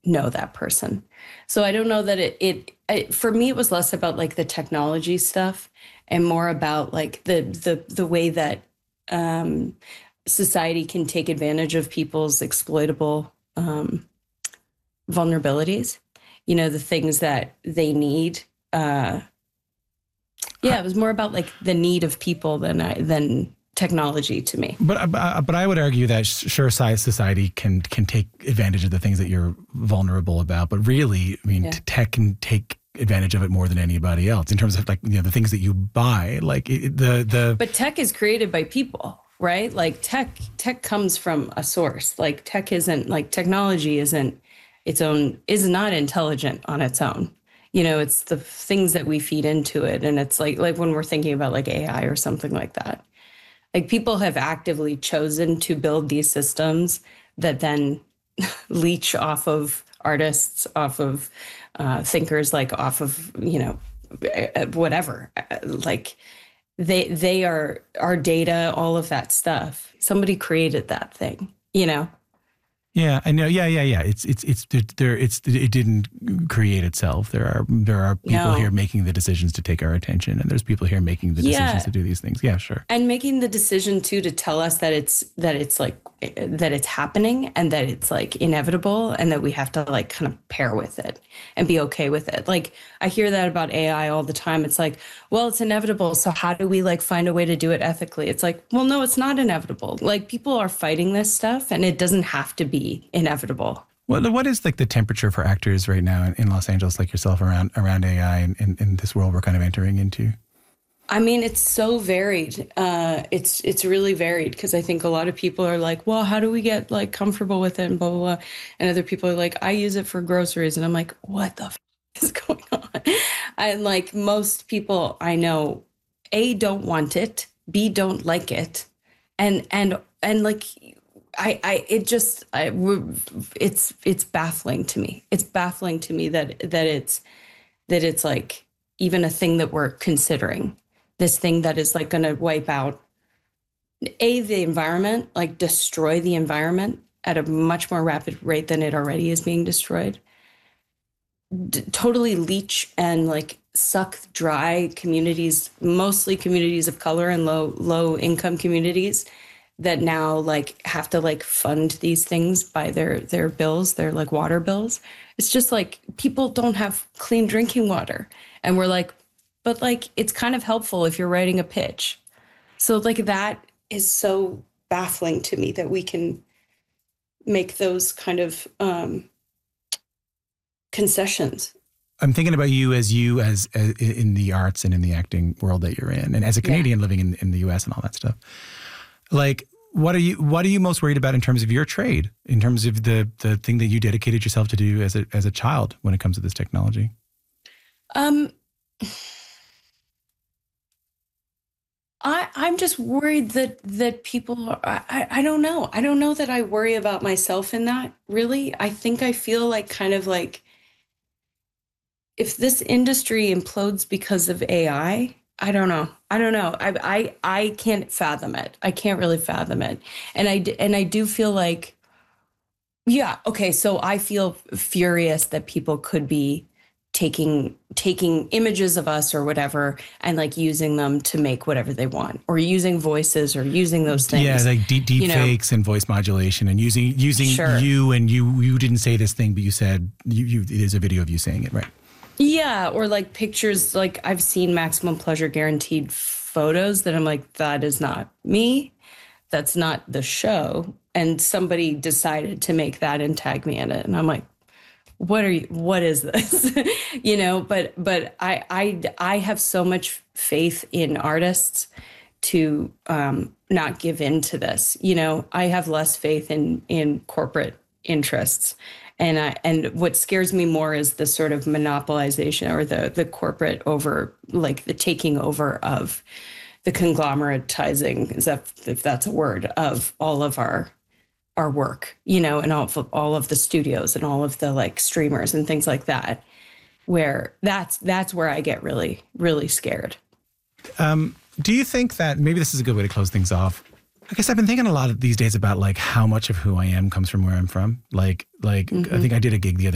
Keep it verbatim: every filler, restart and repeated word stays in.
know that person. So I don't know that it, it, it for me, it was less about like the technology stuff and more about like the, the, the way that um, society can take advantage of people's exploitable um, vulnerabilities, you know, the things that they need. Uh, yeah, it was more about like the need of people than I, than technology to me. But but I would argue that sure, society can can take advantage of the things that you're vulnerable about, but really, I mean, yeah. tech can take advantage of it more than anybody else in terms of like, you know, the things that you buy, like it, the the. But tech is created by people, right? Like tech tech comes from a source. Like tech isn't like technology isn't its own is not intelligent on its own. You know, it's the things that we feed into it, and it's like like when we're thinking about like A I or something like that. Like people have actively chosen to build these systems that then leech off of artists, off of uh, thinkers, like off of, you know, whatever. Like they they are our data, all of that stuff. Somebody created that thing, you know. Yeah, I know. Yeah, yeah, yeah. It's it's it's there. It's it didn't create itself. There are there are people No. here making the decisions to take our attention, and there's people here making the decisions Yeah. to do these things. Yeah, sure. And making the decision too to tell us that it's that it's like that it's happening and that it's like inevitable and that we have to like kind of pair with it and be okay with it. Like I hear that about A I all the time. It's like, well, it's inevitable. So how do we like find a way to do it ethically? It's like, well, no, it's not inevitable. Like people are fighting this stuff and it doesn't have to be inevitable. What what is like the temperature for actors right now in, in Los Angeles, like yourself, around around A I and in, in this world we're kind of entering into? I mean, it's so varied. Uh, it's it's really varied because I think a lot of people are like, well, how do we get like comfortable with it and blah, blah, blah. And other people are like, I use it for groceries. And I'm like, what the f- is going on? And like most people I know, A, don't want it, B, don't like it. And and and like I, I it just I, it's it's baffling to me. It's baffling to me that that it's that it's like even a thing that we're considering. This thing that is like going to wipe out, A, the environment, like destroy the environment at a much more rapid rate than it already is being destroyed. D- totally leach and like suck dry communities, mostly communities of color and low low income communities that now like have to like fund these things by their their bills, their like water bills. It's just like people don't have clean drinking water. And we're like, but like, it's kind of helpful if you're writing a pitch. So like that is so baffling to me that we can make those kind of um, concessions. I'm thinking about you as you as, as in the arts and in the acting world that you're in, and as a Canadian yeah. living in, in the U S and all that stuff. Like, what are you what are you most worried about in terms of your trade, in terms of the the thing that you dedicated yourself to do as a as a child when it comes to this technology? Um. I, I'm just worried that that people are, I, I don't know. I don't know that I worry about myself in that, really. I think I feel like kind of like if this industry implodes because of A I, I don't know. I don't know. I I I can't fathom it. I can't really fathom it. And I and I do feel like, yeah, okay, so I feel furious that people could be taking taking images of us or whatever and like using them to make whatever they want, or using voices or using those things. Yeah, like deep deep you know? fakes and voice modulation and using using Sure. you and you you didn't say this thing, but you said you, you it is a video of you saying it, right? Yeah, or like pictures, like I've seen Maximum Pleasure Guaranteed photos that I'm like, that is not me. That's not the show. And somebody decided to make that and tag me in it. And I'm like, what are you, what is this? you know, but, but I, I, I have so much faith in artists to um, not give in to this. You know, I have less faith in, in corporate interests. And I, and what scares me more is the sort of monopolization or the, the corporate over, like the taking over of the conglomeratizing, is that, if that's a word, of all of our our work, you know, and all of, all of the studios and all of the like streamers and things like that, where that's that's where I get really, really scared. Um, do you think that maybe this is a good way to close things off? I guess I've been thinking a lot of these days about like how much of who I am comes from where I'm from. Like, like mm-hmm. I think I did a gig the other